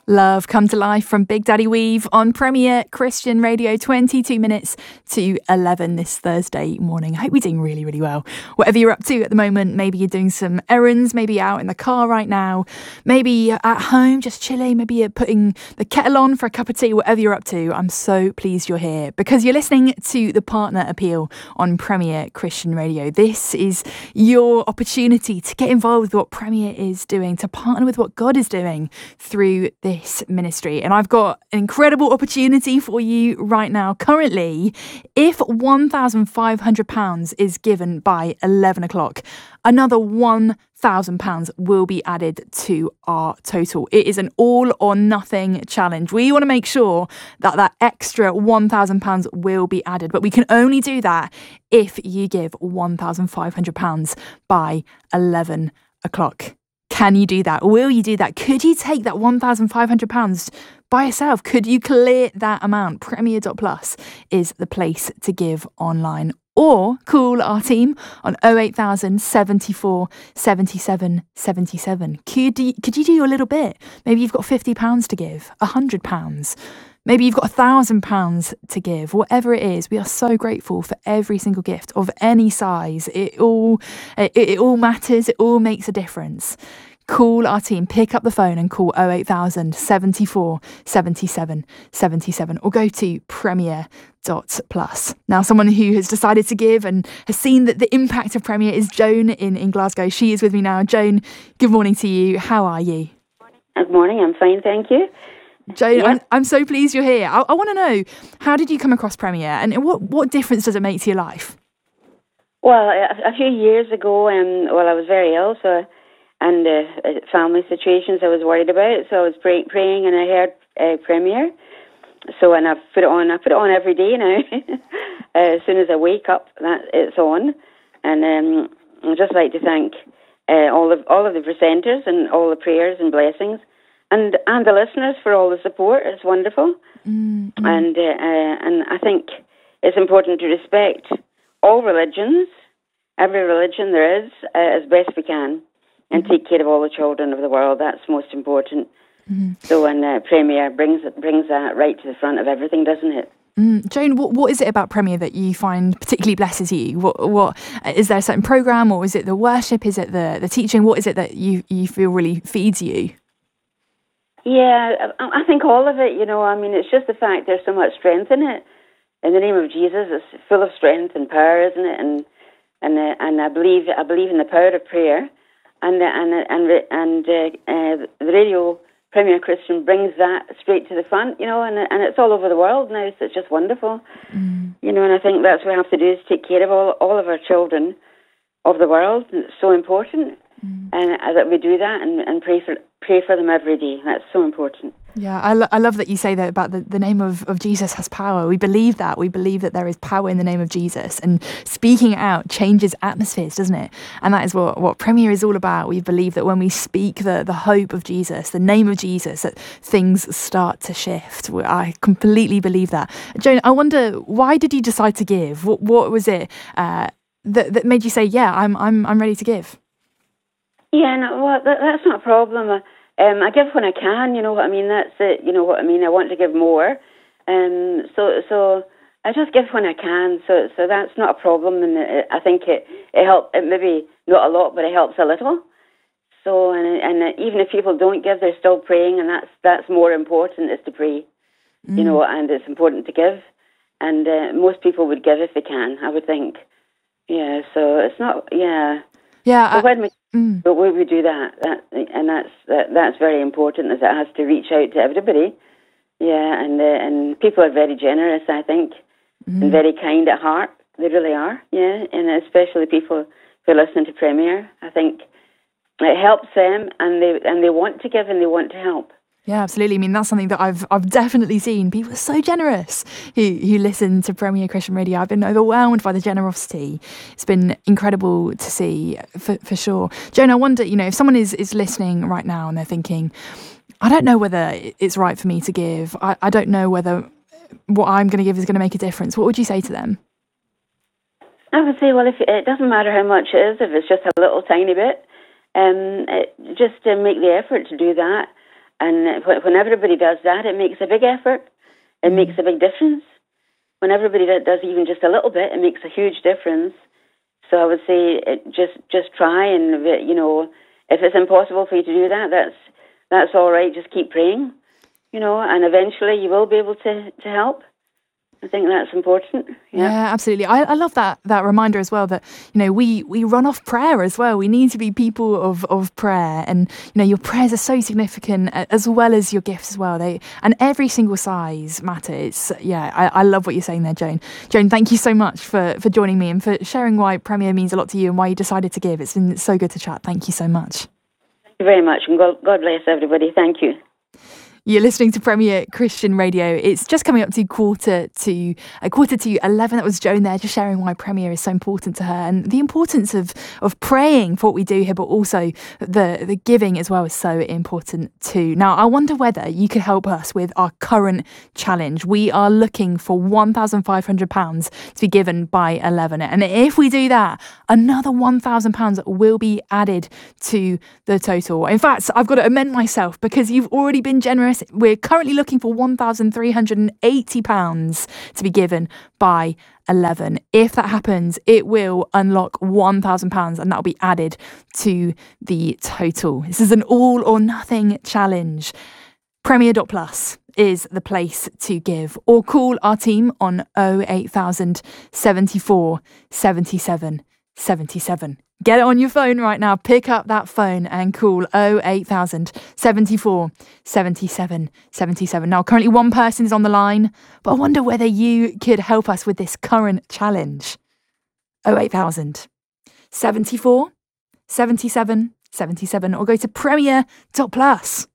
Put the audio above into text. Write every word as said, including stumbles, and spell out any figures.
Love Come to Life from Big Daddy Weave on Premier Christian Radio, twenty-two minutes to eleven this Thursday morning. I hope you're doing really, really well. Whatever you're up to at the moment, maybe you're doing some errands, maybe you're out in the car right now, maybe you're at home just chilling, maybe you're putting the kettle on for a cup of tea, whatever you're up to. I'm so pleased you're here because you're listening to the Partner Appeal on Premier Christian Radio. This is your opportunity to get involved with what Premier is doing, to partner with what God is doing through this This ministry. And I've got an incredible opportunity for you right now. Currently, if one thousand five hundred pounds is given by eleven o'clock, another one thousand pounds will be added to our total. It is an all or nothing challenge. We want to make sure that that extra one thousand pounds will be added, but we can only do that if you give one thousand five hundred pounds by eleven o'clock. Can you do that? Will you do that? Could you take that one thousand five hundred pounds by yourself? Could you clear that amount? Premier dot plus is the place to give online. Or call our team on oh eight thousand, seventy-four, seventy-seven, seventy-seven. Could you, could you do your little bit? Maybe you've got fifty pounds to give, one hundred pounds. Maybe you've got one thousand pounds to give. Whatever it is, we are so grateful for every single gift of any size. It all, it, it all matters. It all makes a difference. Call our team, pick up the phone and call oh eight thousand, seventy-four, seventy-seven, seventy-seven or go to premier dot plus. Now, someone who has decided to give and has seen that the impact of Premier is Joan in, in Glasgow. She is with me now. Joan, good morning to you. How are you? Good morning. I'm fine, thank you. Joan, yep. I'm, I'm so pleased you're here. I, I want to know, how did you come across Premier and what, what difference does it make to your life? Well, a, a few years ago, um, well, I was very ill, so and uh, family situations I was worried about, so I was pray, praying and I heard uh, Premier. So, and I've put it on, I put it on every day now. uh, as soon as I wake up, that it's on. And um, I'd just like to thank uh, all of all of the presenters and all the prayers and blessings. And and the listeners for all the support. It's wonderful. Mm-hmm. And uh, uh, and I think it's important to respect all religions, every religion there is, uh, as best we can, and mm-hmm. take care of all the children of the world. That's most important. Mm-hmm. So, and uh, Premier brings brings that right to the front of everything, doesn't it? Mm. Joan, what, what is it about Premier that you find particularly blesses you? What what is there a certain program, or is it the worship? Is it the, the teaching? What is it that you, you feel really feeds you? Yeah, I think all of it, you know, I mean, it's just the fact there's so much strength in it. In the name of Jesus, it's full of strength and power, isn't it? And and uh, and I believe I believe in the power of prayer, and uh, and uh, and and uh, uh, the radio Premier Christian brings that straight to the front, you know, and and it's all over the world now, so it's just wonderful, mm. you know. And I think that's what we have to do is take care of all all of our children of the world. And it's so important, mm. and uh, that we do that and, and pray for. Pray for them every day. That's so important. Yeah, I, lo- I love that you say that about the, the name of, of Jesus has power. We believe that. We believe that there is power in the name of Jesus, and speaking it out changes atmospheres, doesn't it? And that is what, what Premier is all about. We believe that when we speak the, the hope of Jesus, the name of Jesus, that things start to shift. I completely believe that. Joan, I wonder, why did you decide to give? What, what was it uh, that, that made you say, yeah, I'm I'm I'm ready to give? Yeah, no, well, that, that's not a problem. Um, I give when I can, you know what I mean. That's it, you know what I mean. I want to give more, um, so so I just give when I can. So so that's not a problem, and it, I think it it helps. It maybe not a lot, but it helps a little. So and and even if people don't give, they're still praying, and that's that's more important is to pray, mm. you know. And it's important to give, and uh, most people would give if they can, I would think. Yeah, so it's not. Yeah. Yeah. But when we, mm. but when we do that, that and that's that, that's very important, as it has to reach out to everybody. Yeah, and uh, and people are very generous, I think, mm. and very kind at heart. They really are. Yeah, and especially people who listen to Premier, I think it helps them, and they and they want to give and they want to help. Yeah, absolutely. I mean, that's something that I've I've definitely seen. People are so generous who, who listen to Premier Christian Radio. I've been overwhelmed by the generosity. It's been incredible to see, for, for sure. Joan, I wonder, you know, if someone is, is listening right now and they're thinking, I don't know whether it's right for me to give. I, I don't know whether what I'm going to give is going to make a difference. What would you say to them? I would say, well, if it doesn't matter how much it is, if it's just a little tiny bit, um, it, just to make the effort to do that. And when everybody does that, it makes a big effort. It mm. makes a big difference. When everybody does even just a little bit, it makes a huge difference. So I would say it just just try, and you know, if it's impossible for you to do that, that's that's all right. Just keep praying, you know, and eventually you will be able to, to help. I think that's important. Yeah, yeah absolutely. I, I love that that reminder as well, that, you know, we, we run off prayer as well. We need to be people of, of prayer, and, you know, your prayers are so significant, as well as your gifts as well. They and every single size matters. Yeah, I, I love what you're saying there, Joan. Joan, thank you so much for, for joining me and for sharing why Premier means a lot to you and why you decided to give. It's been so good to chat. Thank you so much. Thank you very much, and God, God bless everybody. Thank you. You're listening to Premier Christian Radio. It's just coming up to quarter to a quarter to eleven. That was Joan there, just sharing why Premier is so important to her, and the importance of of praying for what we do here, but also the the giving as well is so important too. Now, I wonder whether you could help us with our current challenge. We are looking for one thousand five hundred pounds to be given by eleven, and if we do that, another one thousand pounds will be added to the total. In fact, I've got to amend myself because you've already been generous. We're currently looking for one thousand three hundred eighty pounds to be given by eleven. If that happens, it will unlock one thousand pounds, and that'll be added to the total. This is an all or nothing challenge. Premier dot plus is the place to give, or call our team on oh eight thousand seventy-four seventy-seven seventy-seven. Get it on your phone right now. Pick up that phone and call oh eight thousand seventy-four seventy-seven seventy-seven. Now, currently one person is on the line, but I wonder whether you could help us with this current challenge. oh eight thousand seventy-four seventy-seven seventy-seven, or go to Premier dot plus.